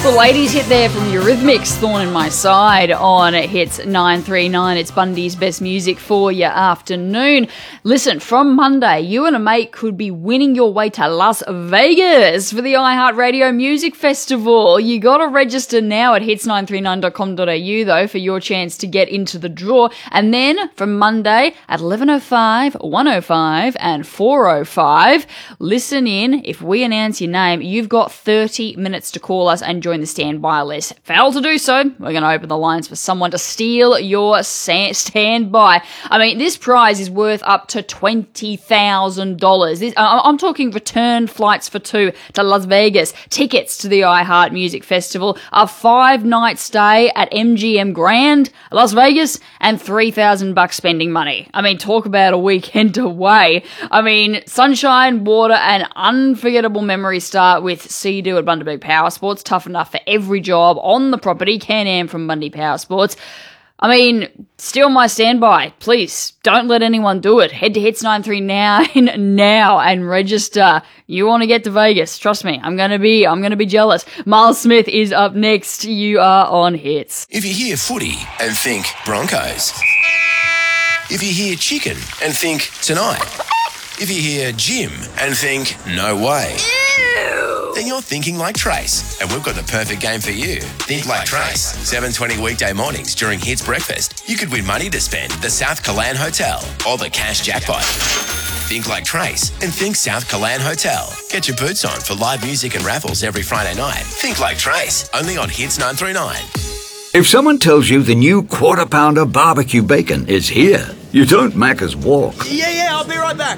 the ladies hit there from Eurythmics, Thorn in My Side on Hits 939. It's Bundy's best music for your afternoon. Listen, from Monday, you and a mate could be winning your way to Las Vegas for the iHeartRadio Music Festival. You got to register now at hits939.com.au though for your chance to get into the draw. And then from Monday at 11:05, 1:05 and 4:05, listen in. If we announce your name, you've got 30 minutes to call us and join the standby list. Fail to do so, we're going to open the lines for someone to steal your standby. I mean, this prize is worth up to $20,000. I'm talking return flights for two to Las Vegas, tickets to the iHeart Music Festival, a 5-night stay at MGM Grand, Las Vegas, and $3,000 spending money. I mean, talk about a weekend away. I mean, sunshine, water, and unforgettable memories start with Sea-Doo at Bundaberg Power Sports. Tough enough for every job on the property. Can-Am from Bundy Power Sports. I mean, steal my standby. Please, don't let anyone do it. Head to Hits939 now and register. You want to get to Vegas. Trust me, I'm gonna be jealous. Miles Smith is up next. You are on Hits. If you hear footy and think Broncos. If you hear chicken and think tonight. If you hear gym and think no way. Then you're thinking like Trace, and we've got the perfect game for you. Think like Trace. 7:20 weekday mornings during Hits Breakfast. You could win money to spend at the South Callan Hotel or the cash jackpot. Think like Trace and think South Callan Hotel. Get your boots on for live music and raffles every Friday night. Think like Trace, only on Hits 939. If someone tells you the new Quarter Pounder barbecue bacon is here, you don't Macca's walk. Yeah, I'll be right back.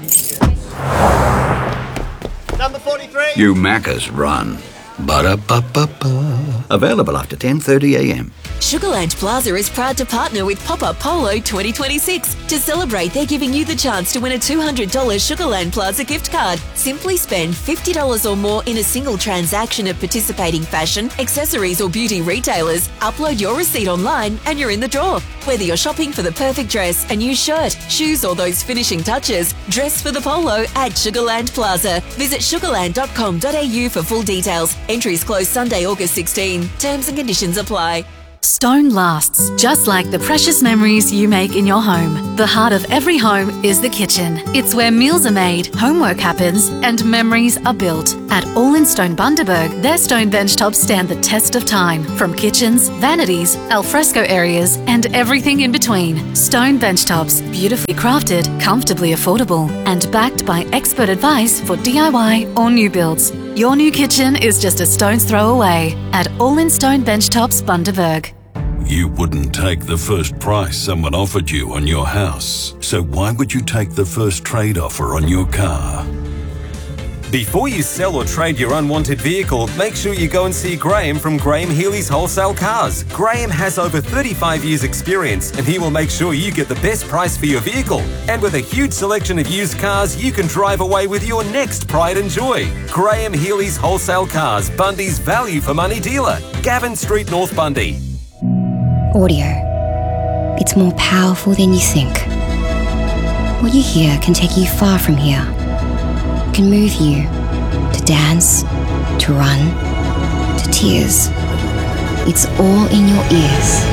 Number 43. You Macca's run. Ba-da-ba-ba-ba. Available after 10:30 a.m. Sugarland Plaza is proud to partner with Pop-Up Polo 2026. To celebrate, they're giving you the chance to win a $200 Sugarland Plaza gift card. Simply spend $50 or more in a single transaction at participating fashion, accessories or beauty retailers. Upload your receipt online and you're in the draw. Whether you're shopping for the perfect dress, a new shirt, shoes or those finishing touches, dress for the polo at Sugarland Plaza. Visit sugarland.com.au for full details. Entries close Sunday, August 16. Terms and conditions apply. Stone lasts, just like the precious memories you make in your home. The heart of every home is the kitchen. It's where meals are made, homework happens, and memories are built. At All in Stone Bundaberg, their stone benchtops stand the test of time. From kitchens, vanities, alfresco areas, and everything in between. Stone benchtops, beautifully crafted, comfortably affordable, and backed by expert advice for DIY or new builds. Your new kitchen is just a stone's throw away at All in Stone Benchtops Bundaberg. You wouldn't take the first price someone offered you on your house. So why would you take the first trade offer on your car? Before you sell or trade your unwanted vehicle, make sure you go and see Graham from Graham Healy's Wholesale Cars. Graham has over 35 years experience and he will make sure you get the best price for your vehicle. And with a huge selection of used cars, you can drive away with your next pride and joy. Graham Healy's Wholesale Cars, Bundy's value for money dealer. Gavin Street, North Bundy. Audio. It's more powerful than you think. What you hear can take you far from here. It can move you to dance, to run, to tears. It's all in your ears.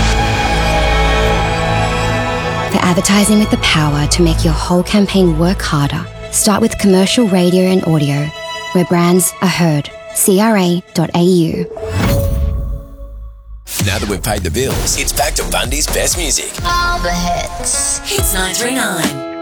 For advertising with the power to make your whole campaign work harder, start with commercial radio and audio, where brands are heard. CRA.au. Now that we've paid the bills, it's back to Bundy's best music. All the hits. Hits 939.